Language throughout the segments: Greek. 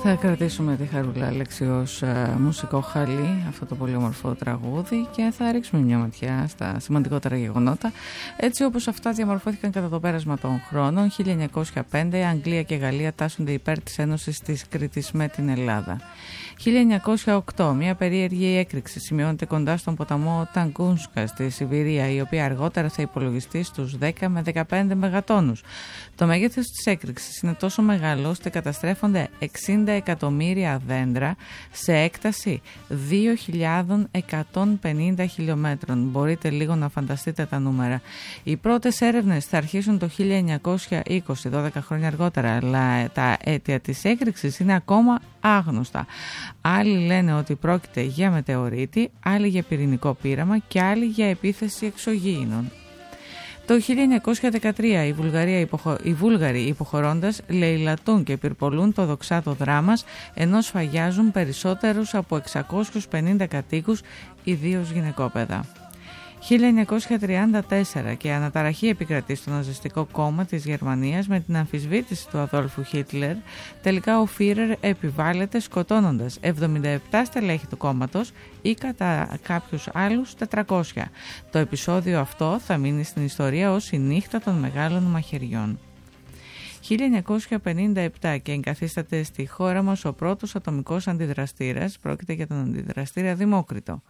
Θα κρατήσουμε τη Χαρούλα Αλέξη ως μουσικό χαλί, αυτό το πολύ όμορφο τραγούδι, και θα ρίξουμε μια ματιά στα σημαντικότερα γεγονότα, έτσι όπως αυτά διαμορφώθηκαν κατά το πέρασμα των χρόνων. 1905, Αγγλία και Γαλλία τάσσονται υπέρ της Ένωσης της Κρήτης με την Ελλάδα. 1908, μια περίεργη έκρηξη σημειώνεται κοντά στον ποταμό Ταγκούνσκα στη Σιβηρία, η οποία αργότερα θα υπολογιστεί στους 10 με 15 μεγατόνους. Το μέγεθος της έκρηξης είναι τόσο μεγάλο ώστε καταστρέφονται 60 εκατομμύρια δέντρα σε έκταση 2.150 χιλιόμετρων. Μπορείτε λίγο να φανταστείτε τα νούμερα. Οι πρώτες έρευνες θα αρχίσουν το 1920, 12 χρόνια αργότερα, αλλά τα αίτια της έκρηξης είναι ακόμα άγνωστα. Άλλοι λένε ότι πρόκειται για μετεωρίτη, άλλοι για πυρηνικό πείραμα και άλλοι για επίθεση εξωγήινων. Το 1913 οι Βούλγαροι υποχωρώντας λαιλατούν και πυρπολούν το δοξάτο δράμας, ενώ σφαγιάζουν περισσότερους από 650 κατοίκους, ιδίως γυναικόπαιδα. 1934 και αναταραχή επικρατεί στο ναζιστικό κόμμα της Γερμανίας με την αμφισβήτηση του Αδόλφου Χίτλερ. Τελικά ο Φίρερ επιβάλλεται σκοτώνοντας 77 στελέχη του κόμματος ή κατά κάποιους άλλους 400. Το επεισόδιο αυτό θα μείνει στην ιστορία ως η νύχτα των μεγάλων μαχαιριών. 1957 και εγκαθίσταται στη χώρα μας ο πρώτος ατομικός αντιδραστήρας, πρόκειται για τον αντιδραστήρα Δημόκριτο.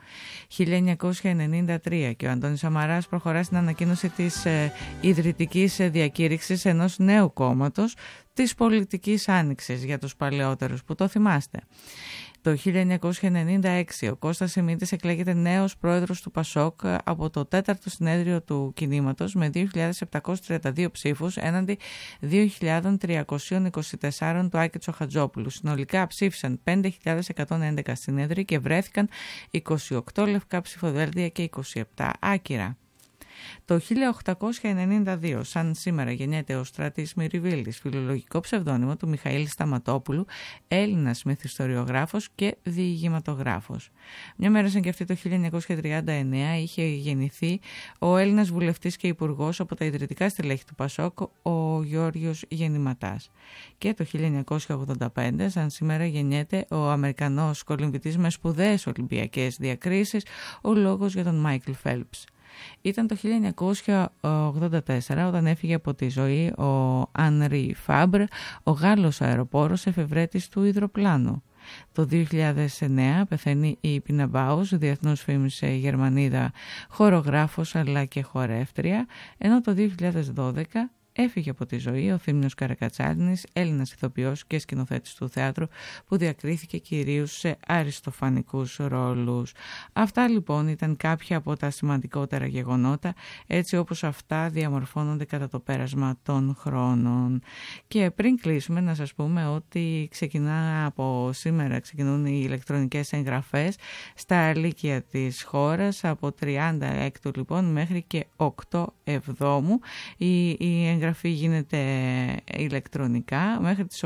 1993 και ο Αντώνης Σαμαράς προχωρά στην ανακοίνωση της ιδρυτικής διακήρυξης ενός νέου κόμματος, της πολιτικής άνοιξης για τους παλαιότερους που το θυμάστε. Το 1996 ο Κώστας Σιμίτης εκλέγεται νέος πρόεδρος του ΠΑΣΟΚ από το 4ο συνέδριο του κινήματος με 2.732 ψήφους έναντι 2.324 του Άκη Τσοχατζόπουλου. Συνολικά ψήφισαν 5.111 συνέδριοι και βρέθηκαν 28 λευκά ψηφοδέλτια και 27 άκυρα. Το 1892, σαν σήμερα, γεννιέται ο Στράτης Μυριβίλης, φιλολογικό ψευδόνυμο του Μιχαήλ Σταματόπουλου, Έλληνας μυθιστοριογράφος και διηγηματογράφος. Μια μέρα σαν και αυτή το 1939 είχε γεννηθεί ο Έλληνας βουλευτής και υπουργός από τα ιδρυτικά στελέχη του ΠΑΣΟΚ, ο Γιώργος Γεννηματάς. Και το 1985, σαν σήμερα, γεννιέται ο Αμερικανός κολυμβητής με σπουδαίες Ολυμπιακές διακρίσεις, ο λόγος για τον Μάικλ Φέλπς. Ήταν το 1984 όταν έφυγε από τη ζωή ο Ανρί Φάμπρ, ο Γάλλος αεροπόρος εφευρέτης του υδροπλάνου. Το 2009 πεθαίνει η Πίνα Μπάους, διεθνούς φήμης Γερμανίδα, χορογράφος αλλά και χορεύτρια, ενώ το 2012 έφυγε από τη ζωή ο Θήμιος Καρακατσάλινης, Έλληνας ηθοποιός και σκηνοθέτης του θεάτρου που διακρίθηκε κυρίως σε αριστοφανικούς ρόλους. Αυτά λοιπόν ήταν κάποια από τα σημαντικότερα γεγονότα, έτσι όπως αυτά διαμορφώνονται κατά το πέρασμα των χρόνων. Και πριν κλείσουμε να σας πούμε ότι ξεκινούν οι ηλεκτρονικές εγγραφές στα λύκεια της χώρας από 36 λοιπόν μέχρι και 8 Εβδόμου. Η εγγραφή γίνεται ηλεκτρονικά.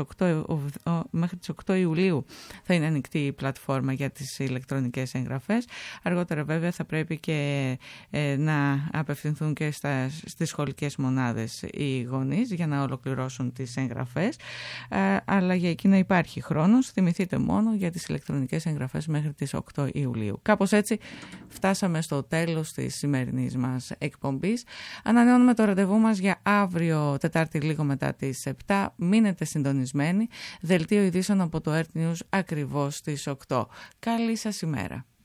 Μέχρι τις 8 Ιουλίου θα είναι ανοιχτή η πλατφόρμα για τις ηλεκτρονικές εγγραφές. Αργότερα βέβαια θα πρέπει και να απευθυνθούν και στις σχολικές μονάδες οι γονείς για να ολοκληρώσουν τις εγγραφές. Αλλά για εκείνα υπάρχει χρόνος. Θυμηθείτε μόνο για τις ηλεκτρονικές εγγραφές μέχρι τις 8 Ιουλίου. Κάπως έτσι φτάσαμε στο τέλος της σημερινής μας εκπομπής. Ανανεώνουμε το ραντεβού μας για αύριο Τετάρτη λίγο μετά τις 7. Μείνετε συντονισμένοι. Δελτίο ειδήσεων από το Earth News ακριβώς στις 8. Καλή σας ημέρα.